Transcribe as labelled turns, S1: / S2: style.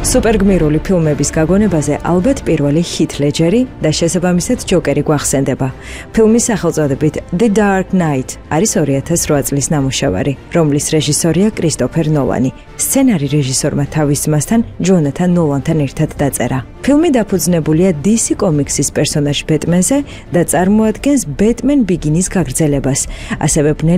S1: სუპერგმირული ფილმების გაგონებაზე ალბათ პირველი ჰით ლეჯერი და შესაბამისად ჯოკერი გვახსენდება. ფილმის სახელწოდებით The Dark Knight არის 2008 წლის ნამუშევარი, რომლის რეჟისორია კრისტოფერ ნოლანი. სცენარი რეჟისორმა თავის ძმასთან ჯონათან ნოლანთან ერთად დაწერა. ფილმი დაფუძნებულია DC კომიქსის პერსონაჟ ბეტმენზე და წარმოადგენს ბეტმენ ბიგინის გაგრძელებას. ასევე